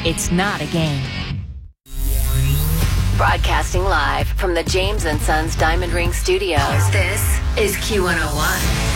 It's not a game. Broadcasting live from the James & Sons Diamond Ring Studios, this is Q101.